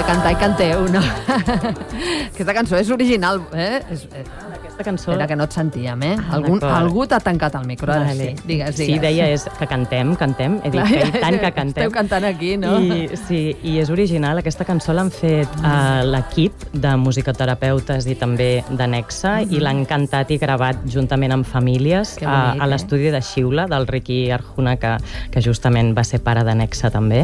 cantar i canteu, no? Aquesta cançó és original, eh? Aquesta cançó... Era que no et sentíem, eh? Algú t'ha tancat el micro, ara sí. Digues. Sí, deia que cantem. He dit que i tant que cantem. Esteu cantant aquí, no? I és original. Aquesta cançó l'han fet l'equip de musicoterapeutes i també de Nexa i l'han cantat i gravat juntament amb famílies a l'estudi de Xiula, del Riqui Arjuna, que justament va ser pare de Nexa també.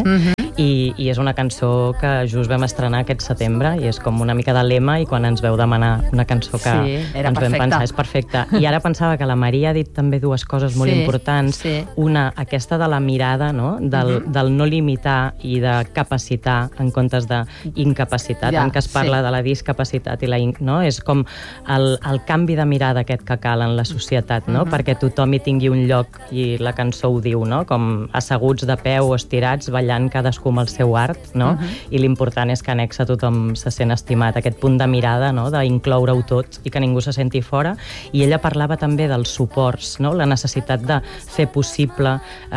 I és una cançó que just vam estrenar aquest setembre i és com una mica de lema i quan ens veu demanar una cançó que ens vam pensar és perfecta. I ara pensava que la Maria ha dit també dues coses molt importants. Una, aquesta de la mirada, no? Del no limitar i de capacitar en comptes d'incapacitat, en què es parla de la discapacitat i no? És com el canvi de mirada aquest que cal en la societat, no? Perquè tothom hi tingui un lloc i la cançó ho diu, no? Com asseguts de peu o estirats, ballant cadascú amb el seu art, no? I l'important és que a Nexa tothom se sent estimat, aquest punt de mirada, no? D'incloure-ho tot i que ningú se senti fora. I ella parlava també dels suports, no? La necessitat de fer possible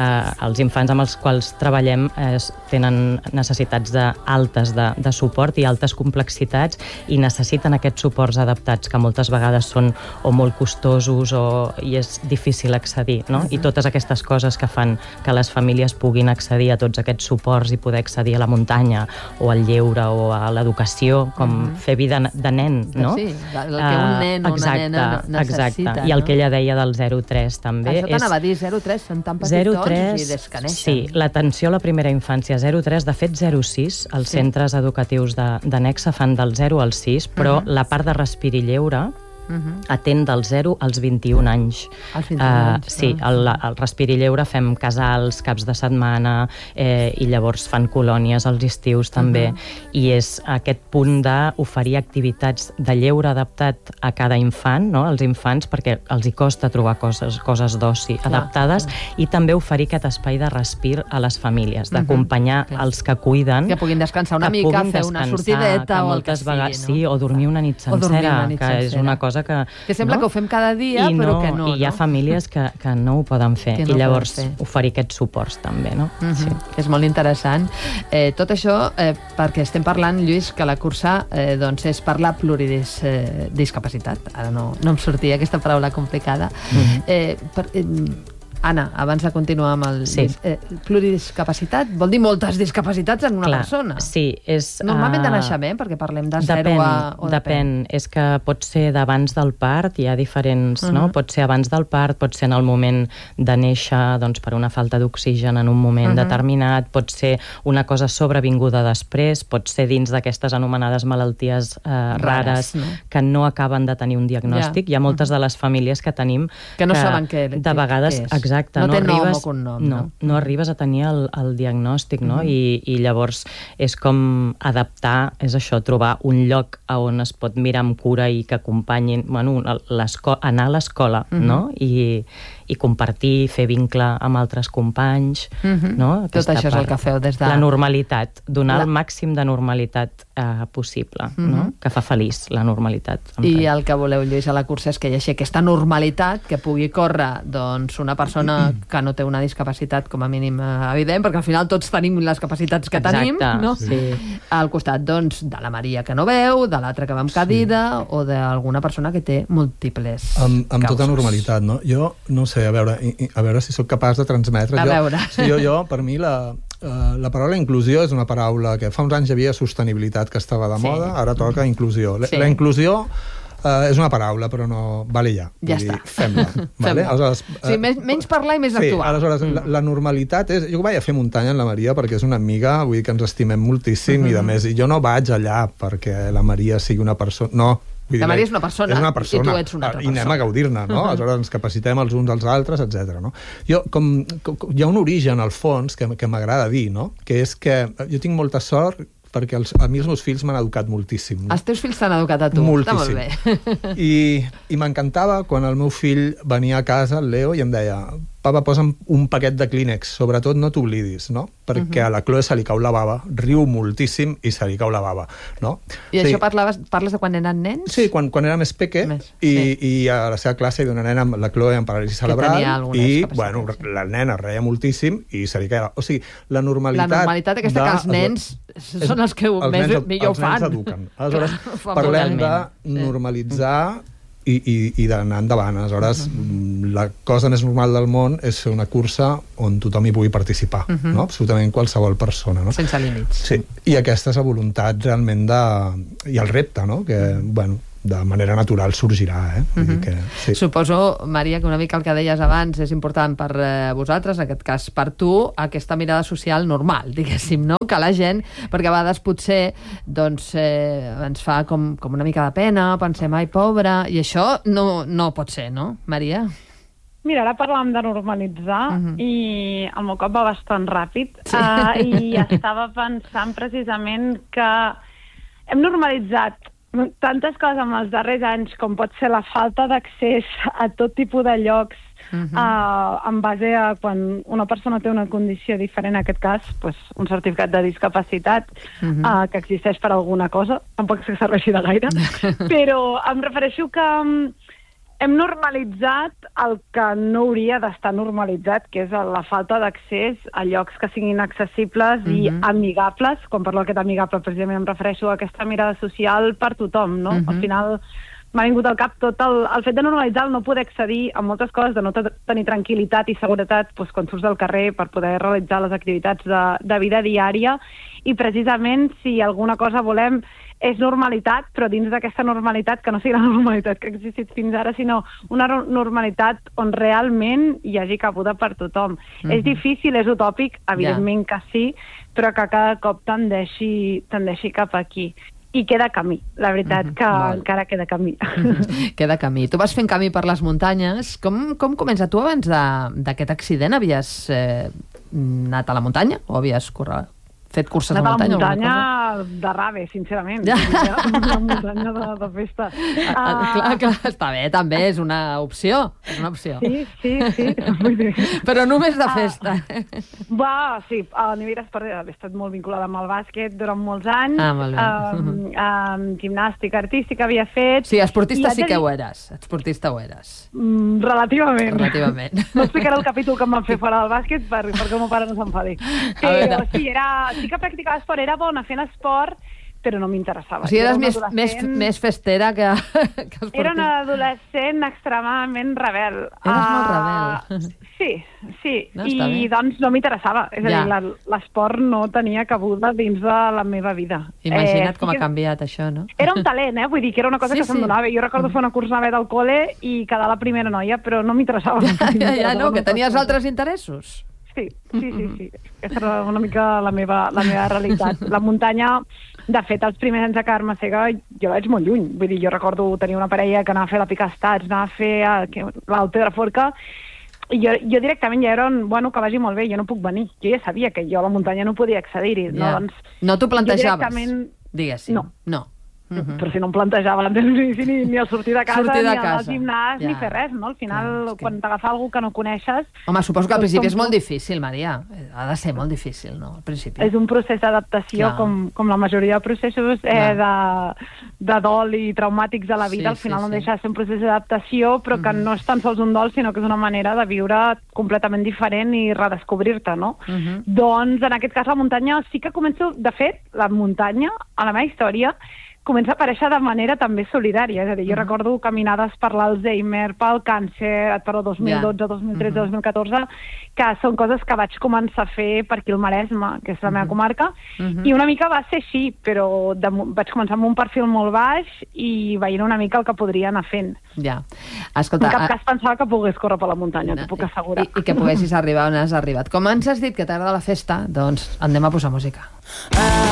els infants amb els quals treballem tenen necessitats altes de suport i altes complexitats i necessiten aquests suports adaptats que moltes vegades són o molt costosos i és difícil accedir, no? I totes aquestes coses que fan que les famílies puguin accedir a tots aquests suports i poder accedir a la muntanya o al lleure o a l'educació, com fer vida de nen, no? Sí, el que un nen o una nena necessita. Exacte, i el que ella deia del 0-3 també. Això t'anava a dir, 0-3 són tan petitons i des que neixen. Sí, l'atenció a la primera infància, 0-3, de fet 0-6, els centres educatius de Nexa fan del 0 al 6, però la part de Respir i Lleure atén del 0 als 21 anys. Als 21 anys. Sí, al Respir i Lleure fem casals, caps de setmana, i llavors fan colònies als estius també, i és aquest punt d'oferir activitats de lleure adaptat a cada infant, no? Als infants, perquè els hi costa trobar coses d'oci adaptades, i també oferir aquest espai de respir a les famílies, d'acompanyar els que cuiden, que puguin descansar una mica, fer una sortideta o el que sigui, no? Sí, o dormir una nit sencera, que és una cosa que sembla que ho fem cada dia, però que no. I hi ha famílies que no ho poden fer, i llavors oferir aquests suports també, no? És molt interessant. Tot això perquè estem parlant, Lluís, que la cursa és per la pluridiscapacitat. Ara no em sortia aquesta paraula complicada. Anna, abans de continuar amb el... Pluridiscapacitat vol dir moltes discapacitats en una persona. Sí, és... Normalment de naixement, perquè parlem de 0 a... Depèn. És que pot ser d'abans del part, hi ha diferents, no? Pot ser abans del part, pot ser en el moment de néixer, doncs per una falta d'oxigen en un moment determinat, pot ser una cosa sobrevinguda després, pot ser dins d'aquestes anomenades malalties rares que no acaben de tenir un diagnòstic. Hi ha moltes de les famílies que tenim que no saben què de vegades... Exacte, no té nom o cognom. No arribes a tenir el diagnòstic, no? I llavors és com adaptar, és això, trobar un lloc on es pot mirar amb cura i que acompanyin, bueno, anar a l'escola, no? I compartir, fer vincle amb altres companys, no? Tot això és el que feu des de... La normalitat, donar el màxim de normalitat possible, no? Que fa feliç la normalitat. I el que voleu, Lluís, a la cursa és que hi hagi aquesta normalitat, que pugui córrer, doncs, una persona que no té una discapacitat com a mínim evident, perquè al final tots tenim les capacitats que tenim, no? Al costat, doncs, de la Maria que no veu, de l'altra que va amb cadira, o d'alguna persona que té múltiples causes. Amb tota normalitat, no? Jo no sé, a veure si sóc capaç de transmetre. Jo, per mi, la paraula inclusió és una paraula que fa uns anys hi havia sostenibilitat que estava de moda, ara toca inclusió. La inclusió és una paraula, però no... Vale, ja. Ja està. Fem-la. Vale? Aleshores, menys parlar i més actuar. Aleshores, la normalitat és... Jo vaig a fer muntanya amb la Maria perquè és una amiga, vull dir que ens estimem moltíssim i de més. I jo no vaig allà perquè la Maria sigui una persona... No. La Maria és una persona i tu ets una altra persona. I anem a gaudir-ne, no? Aleshores ens capacitem els uns als altres, etc. No? Jo, hi ha un origen, al fons, que m'agrada dir, no? Que és que jo tinc molta sort perquè a mi els meus fills m'han educat moltíssim. No? Els teus fills t'han educat a tu. Moltíssim. Està molt bé. I m'encantava quan el meu fill venia a casa, el Leo, i em deia: papa, posa'm un paquet de Kleenex, sobretot no t'oblidis, no? Perquè a la Chloe se li cau la bava, riu moltíssim i se li cau la bava, no? I això parles de quan eren nens? Sí, quan era més peque, i a la seva classe hi havia una nena amb la Chloe amb paràlisi cerebral, i, bueno, la nena reia moltíssim i se li caia... O sigui, la normalitat aquesta que els nens són els que millor ho fan. Els nens eduquen. Aleshores, parlem de normalitzar i d'anar endavant. Aleshores, la cosa més normal del món és fer una cursa on tothom hi pugui participar, no? Absolutament qualsevol persona, no? Sense límits. Sí, i aquesta és la voluntat realment i el repte, no? Que, bueno, de manera natural sorgirà, Vull dir que, sí. Suposo, Maria, que una mica el que deies abans és important per vosaltres, en aquest cas per tu, aquesta mirada social normal, diguéssim, no? Que la gent, perquè a vegades potser doncs, ens fa com una mica de pena, pensem, ai, pobra, i això no pot ser, no, Maria? Mira, ara parlàvem de normalitzar i el meu cop va bastant ràpid i estava pensant precisament que hem normalitzat tantes coses en els darrers anys com pot ser la falta d'accés a tot tipus de llocs en base a quan una persona té una condició diferent, en aquest cas pues, un certificat de discapacitat que existeix per alguna cosa, tampoc que serveixi de gaire, però em refereixo que hem normalitzat el que no hauria d'estar normalitzat, que és la falta d'accés a llocs que siguin accessibles i amigables. Quan parlo d'aquest amigable, precisament em refereixo a aquesta mirada social per tothom, no? Al final m'ha vingut al cap tot el fet de normalitzar el no poder accedir a moltes coses, de no tenir tranquil·litat i seguretat doncs, quan surts del carrer per poder realitzar les activitats de vida diària, i precisament si alguna cosa volem és normalitat, però dins d'aquesta normalitat que no sigui la normalitat que ha existit fins ara, sinó una normalitat on realment hi hagi cabuda per tothom. És difícil, és utòpic, evidentment que sí, però que cada cop tendeixi cap aquí. I queda camí, la veritat que encara queda camí. Queda camí. Tu vas fent camí per les muntanyes. Com comença? Tu abans d'aquest accident havies anat a la muntanya o havies fet curses a la muntanya? La muntanya de rave, sincerament. La muntanya de festa. Clar, està bé, també, és una opció. Sí. Però només de festa. Sí, a nivell esport he estat molt vinculada amb el bàsquet durant molts anys. Molt bé. Gimnàstica artística havia fet. Sí, esportista sí que ho eres. Esportista ho eres. Relativament. No explicaré el capítol que em van fer fora del bàsquet perquè el meu pare no s'enfadi. Però sí que practicava esport, era bona fent esport, però no m'interessava. O sigui, eres més festera que esportista. Era una adolescent extremadament rebel. Eres molt rebel. Sí. I doncs no m'interessava. És a dir, l'esport no tenia cabuda dins de la meva vida. Imagina't com ha canviat això, no? Era un talent, vull dir que era una cosa que se'm donava. Jo recordo fer una cursada del col·le i quedar la primera noia, però no m'interessava. Ja, no, que tenies altres interessos. Sí. Aquesta era una mica la meva realitat. La muntanya, de fet, els primers anys de quedar-me cega, jo vaig molt lluny. Vull dir, jo recordo tenir una parella que anava a fer la Picastats, anava a fer l'Alt Pedraforca, i jo directament ja era que vagi molt bé, jo no puc venir. Jo ja sabia que jo a la muntanya no podia accedir-hi. No t'ho plantejaves, diguéssim. No. Però si no em plantejava ni el sortir de casa, ni anar al gimnàs, ni fer res, no? Al final, quan t'agafa algú que no coneixes... Home, suposo que al principi és molt difícil, Maria. Ha de ser molt difícil, no? Al principi. És un procés d'adaptació, com la majoria de processos de dol i traumàtics de la vida. Al final no deixa de ser un procés d'adaptació, però que no és tan sols un dol, sinó que és una manera de viure completament diferent i redescobrir-te, no? Doncs, en aquest cas, la muntanya sí que començo... De fet, la muntanya, a la meva història, comença a aparèixer de manera també solidària. És a dir, jo recordo caminades per l'Alzheimer, pel càncer, et parlo 2012, 2013, 2014, que són coses que vaig començar a fer per aquí al Maresme, que és la meva comarca, i una mica va ser així, però vaig començar amb un perfil molt baix i veient una mica el que podria anar fent. Ja. Escolta, en cap cas pensava que pogués córrer per la muntanya, t'ho puc assegurar. I que poguessis arribar on has arribat. Com ens has dit que t'agrada la festa, doncs anem a posar música.